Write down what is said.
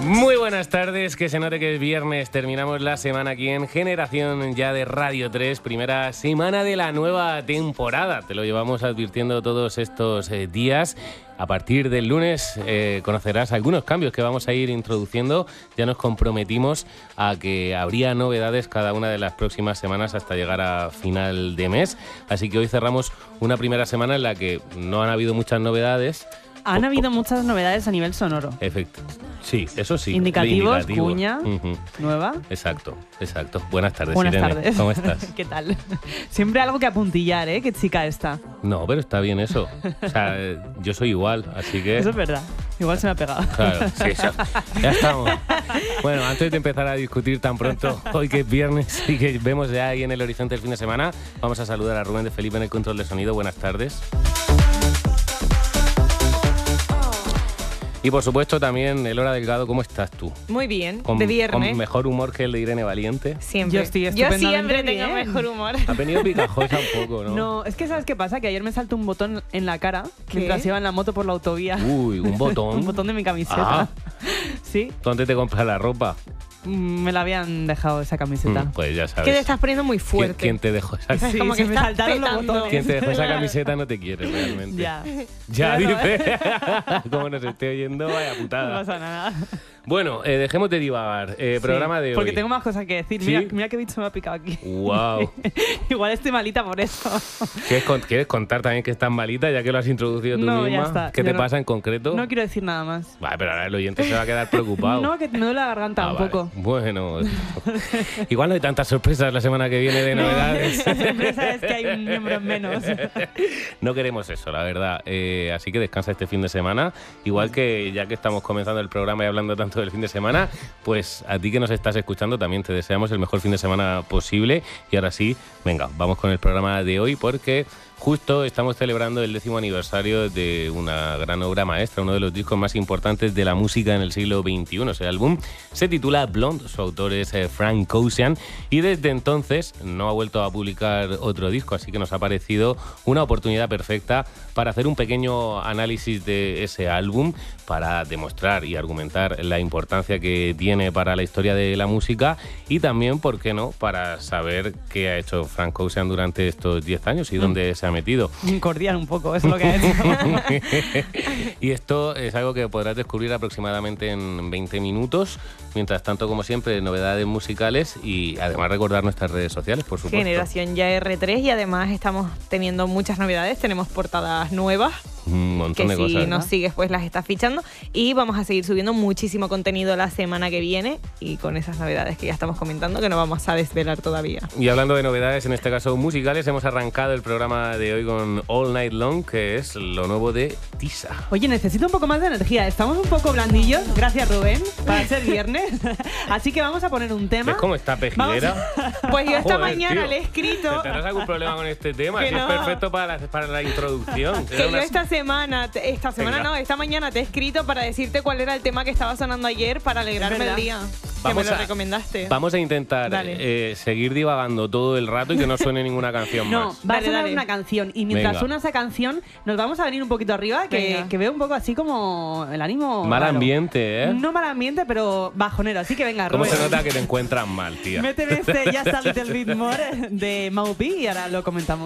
Muy buenas tardes, que se note que es viernes, terminamos la semana aquí en Generación ya de Radio 3, primera semana de la nueva temporada, te lo llevamos advirtiendo todos estos días. A partir del lunes conocerás algunos cambios que vamos a ir introduciendo, ya nos comprometimos a que habría novedades cada una de las próximas semanas hasta llegar a final de mes, así que hoy cerramos una primera semana en la que no han habido muchas novedades. Han habido muchas novedades a nivel sonoro. Efecto. Sí, eso sí. Indicativos, cuña, nueva. Exacto. Buenas tardes, Buenas Irene. tardes. ¿Cómo estás? ¿Qué tal? Siempre algo que apuntillar, ¿eh? Qué chica esta. No, pero está bien eso. O sea, yo soy igual, así que... Eso es verdad. Igual se me ha pegado. Claro, sí, ya estamos. Bueno, antes de empezar a discutir tan pronto, hoy que es viernes y que vemos ya ahí en el horizonte el fin de semana, vamos a saludar a Rubén de Felipe en el control de sonido. Buenas tardes. Y por supuesto también Elora Delgado, ¿cómo estás tú? Muy bien, de viernes. ¿Con mejor humor que el de Irene Valiente? Siempre. Yo siempre tengo mejor humor. Ha venido picajosa un poco, ¿no? No, es que ¿sabes qué pasa? Que ayer me saltó un botón en la cara mientras iba en la moto por la autovía. Uy, un botón. Un botón de mi camiseta. Ah. Sí. ¿Dónde te compras la ropa? Me la habían dejado esa camiseta. Pues ya sabes. Que te estás poniendo muy fuerte. ¿Quién te dejó esa Sí, como que me estás saltaron los petando. botones. ¿Quién te dejó esa camiseta no te quiere realmente? Ya. Ya, Claro. dice. Como nos esté oyendo, vaya No putada. pasa nada. Bueno, dejemos de divagar. Programa Sí, de hoy. porque tengo más cosas que decir. ¿Sí? Mira qué bicho me ha picado aquí. Wow. Igual estoy malita por eso. ¿Quieres contar también que estás malita, ya que lo has introducido tú No, misma? ya está. ¿Qué te Yo pasa en concreto? No quiero decir nada más. Vale, pero ahora el oyente se va a quedar preocupado. No, que me duele la garganta un vale. poco. Bueno, igual no hay tantas sorpresas la semana que viene de novedades. La sorpresa es que hay un miembro en menos. No queremos eso, la verdad. Así que descansa este fin de semana. Igual que ya que estamos comenzando el programa y hablando tanto del fin de semana, pues a ti que nos estás escuchando también te deseamos el mejor fin de semana posible. Y ahora sí, venga, vamos con el programa de hoy porque justo estamos celebrando el 10º aniversario de una gran obra maestra, uno de los discos más importantes de la música en el siglo XXI. Ese álbum se titula Blonde, su autor es Frank Ocean y desde entonces no ha vuelto a publicar otro disco, así que nos ha parecido una oportunidad perfecta para hacer un pequeño análisis de ese álbum, para demostrar y argumentar la importancia que tiene para la historia de la música y también, ¿por qué no?, para saber qué ha hecho Frank Ocean durante estos 10 años y dónde se ha metido. Cordial un poco, es lo que ha hecho. Y esto es algo que podrás descubrir aproximadamente en 20 minutos. Mientras tanto, como siempre, novedades musicales y además recordar nuestras redes sociales, por supuesto. Generación ya R3 y además estamos teniendo muchas novedades. Tenemos portadas nuevas. Un montón que de si cosas. nos sigues pues las estás fichando y vamos a seguir subiendo muchísimo contenido la semana que viene y con esas novedades que ya estamos comentando que no vamos a desvelar todavía. Y hablando de novedades, en este caso musicales, hemos arrancado el programa de hoy con All Night Long, que es lo nuevo de Tisa. Oye, necesito un poco más de energía. Estamos un poco blandillos, gracias Rubén, para ser viernes. Así que vamos a poner un tema. ¿Ves cómo está pejidera? Pues yo esta Joder, mañana tío. le he escrito ¿Tendrás algún problema con este tema? Que Si es no. perfecto para la introducción. que Era yo una- esta mañana te he escrito para decirte cuál era el tema que estaba sonando ayer para alegrarme Es verdad. el día. Vamos que me lo a- recomendaste. Vamos a intentar Dale. seguir divagando todo el rato y que no suene ninguna canción No, más. va a Dale, sonar dale. una canción y mientras Venga. suena esa canción nos vamos a venir un poquito arriba, Venga. que veo un poco así como el ánimo Mal raro. ambiente, ¿eh? No mal ambiente, pero bajonero. Así que venga, ¿Cómo Rubén. se nota que te encuentran mal, tía? Méteme este Just a Little Bit More de Maupi y ahora lo comentamos.